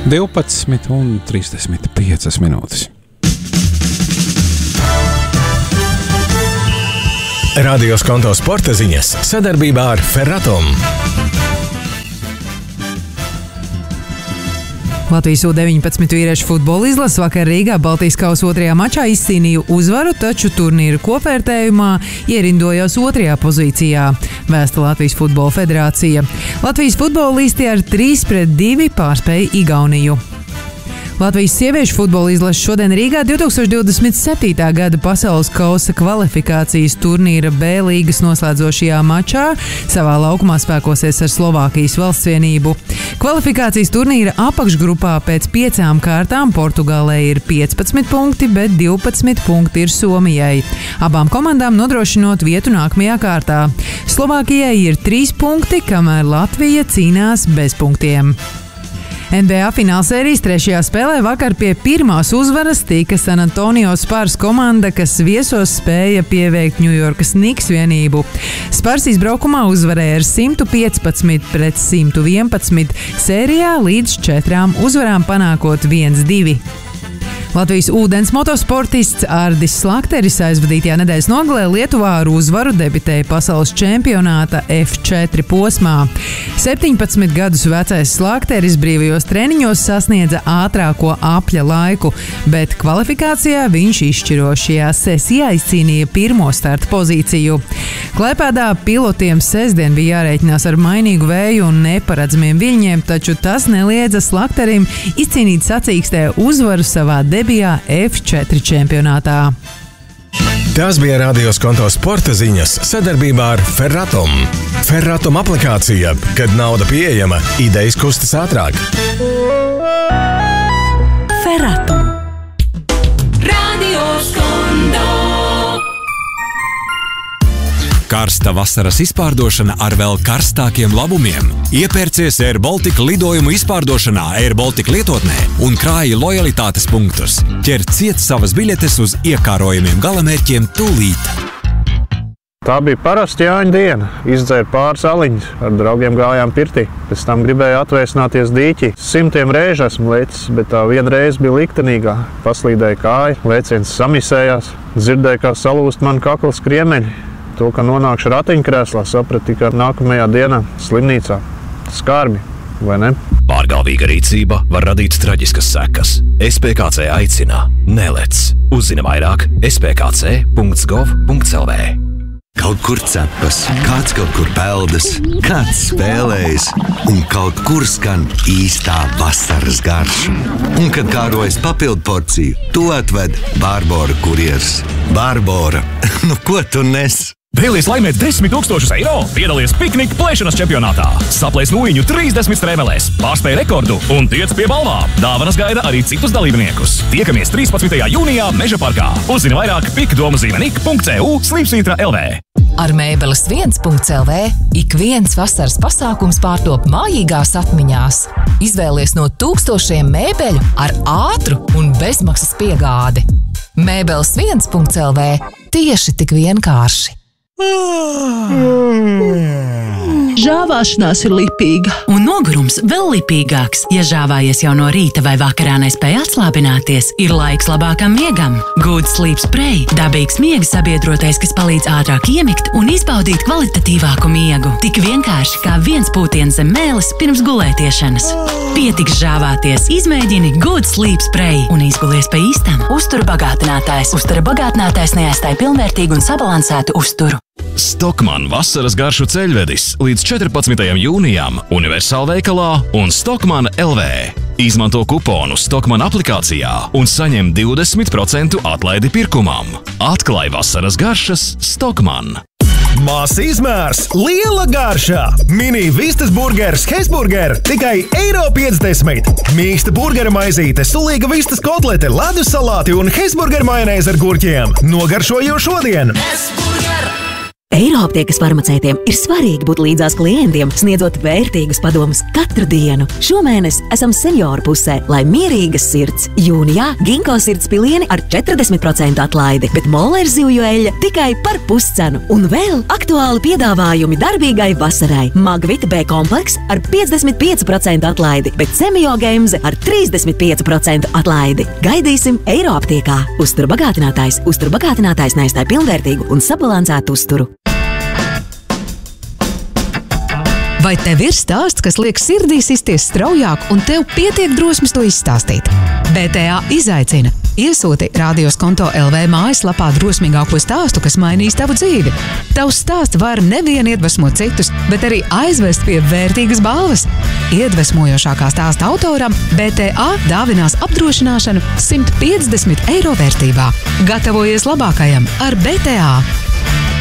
12:35 minūtes. Radio Skonto sporta ziņas sadarbībā ar Ferratum. Latvijas U-19 vīriešu futbola izlase vakar Rīgā Baltijas kausa otrajā mačā izcīnīja uzvaru, taču turnīra kopvērtējumā ierindojās otrajā pozīcijā, vēsta Latvijas Futbola federācija. Latvijas futbolisti ar 3-2 pārspēja Igauniju. Latvijas sieviešu futbola izlase šodien Rīgā 2027. gada pasaules kausa kvalifikācijas turnīra B līgas noslēdzošajā mačā savā laukumā spēkosies ar Slovākijas valstsvienību. Kvalifikācijas turnīra apakšgrupā pēc 5 kārtām Portugālei ir 15 punkti, bet 12 punkti ir Somijai. Abām komandām nodrošinot vietu nākamajā kārtā. Slovākijai ir 3 punkti, kamēr Latvija cīnās bez punktiem. NBA finālsērijas 3. spēlē vakar pie pirmās uzvaras tika San Antonio Spurs komanda, kas viesos spēja pieveikt Ņujorkas Knicks vienību. Spurs izbraukumā uzvarēja ar 115-111 sērijā līdz 4 uzvarām panākot 1-2. Latvijas ūdens motosportists Ardis Slakteris aizvadītajā nedēļas nogalē Lietuvā ar uzvaru debitēja pasaules čempionāta F4 posmā. 17 gadus vecais Slakteris brīvajos treniņos sasniedza ātrāko apļa laiku, bet kvalifikācijā viņš izšķirošajā sesijā izcīnīja pirmo starta pozīciju. Klaipēdā pilotiem sestdien bija jārēķinās ar mainīgu vēju un neparedzamiem viļņiem, taču tas neliedza Slakterim izcīnīt sacīkstē uzvaru savā debijā F4 čempionātā. Tas bija Radio Skonto sporta ziņas sadarbībā ar Ferratum. Ferratum aplikācija, kad nauda pieejama, idejas kustas ātrāk. Ferratum. Radio Skonto. Karsta vasaras izpārdošana ar vēl karstākiem labumiem. Iepērcies Air Baltica lidojumu izpārdošanā Air Baltica lietotnē un krāji lojalitātes punktus. Ķer ciet savas biļetes uz iekārojumiem galamērķiem tūlīt. Tā bija parasta Jāņa diena. Izdzēra pāris aliņus, ar draugiem gājām pirtī. Pēc tam gribēju atvēsināties dīķī. 100 reižu esmu lecis, bet tā viena reize bija liktenīgā. Paslīdēja kāja, lēciens samisējās, dzirdēju, kā salūst man kaklas kriemeļi. To, ka nonākšu ratiņkrēslā, sapratu tikai nākamajā dienā slimnīcā. Skarbi, vai ne? Pārgalvīga rīcība var radīt traģiskas sekas. SPKC aicina: nelec. Uzzini vairāk spkc.gov.lv. Kaut kur cepas, kāds kaut kur peldas, kāds spēlējas, un kaut kur skan īstā vasaras garša. Un, kad kārojas papildu porciju, to atved Barbora kurjers. Barbora, nu ko tu nes? Vēlies laimēt 10 000 eiro? Piedalies piknika plēšanas čempionātā. Saplēs nūjiņu 30 strēmelēs, pārspēj rekordu un tiec pie balvām. Dāvanas gaida arī citus dalībniekus. Tiekamies 13. jūnijā Meža parkā. Uzzini vairāk pikdomazīmenik.cu/LV. Ar mēbeles 1.lv ik viens vasaras pasākums pārtop mājīgās atmiņās. Izvēlies no tūkstošiem mēbeļu ar ātru un bezmaksas piegādi. Mēbeles 1.lv tieši tik vienkārši. Žāvāšanās ir lipīga. Un nogurums vēl lipīgāks. Ja žāvājies jau no rīta vai vakarā nespēj atslābināties, ir laiks labākam miegam. Good Sleep Spray – dabīgs miega sabiedrotais, kas palīdz ātrāk iemigt un izbaudīt kvalitatīvāku miegu. Tik vienkārši kā viens pūtiens zem mēles pirms gulētiešanas. Pietiks žāvāties, izmēģini Good Sleep Spray un izgulies pa īstam. Uzturu bagātinātājs. Uztura bagātinātājs neaizstāj pilnvērtīgu un sabalansētu uzturu. Stockmann vasaras garšu ceļvedis līdz 14. jūnijam Universāla veikalā un Stockmann LV. Izmanto kuponu Stockmann aplikācijā un saņem 20% atlaidi pirkumam. Atklāj vasaras garšas Stockmann. Mās izmērs, liela garšā! Mini vistas burgers Hesburger tikai €1,50. Mīksta burgera maizīte, sulīga vistas kotlete, ledus salāti un Hesburger majonēze ar gurķiem. Nogaršo jau šodien! Eiroaptiekas farmaceitiem ir svarīgi būt līdzās klientiem, sniedzot vērtīgus padomus katru dienu. Šomēnes esam senioru pusē, lai mierīgas sirds. Jūnijā Ginko sirds pilieni ar 40% atlaidi, bet Moler zivju eļļa tikai par puscenu. Un vēl aktuāli piedāvājumi darbīgai vasarai. Magvita B kompleks ar 55% atlaidi, bet Semio Gemze ar 35% atlaidi. Gaidīsim Eiroaptiekā. Uzturbagātinātājs neaizstāj pilnvērtīgu un sabalansētu uzturu. Vai tev ir stāsts, kas liek sirdī sisties straujāk un tev pietiek drosmes to izstāstīt? BTA izaicina. Iesūti Radios Konto LV mājaslapā drosmīgāko stāstu, kas mainīs tavu dzīvi. Tavs stāsts var nevien iedvesmot citus, bet arī aizvest pie vērtīgas balvas. Iedvesmojošākā stāsta autoram BTA dāvinās apdrošināšanu 150 eiro vērtībā. Gatavojies labākajam ar BTA!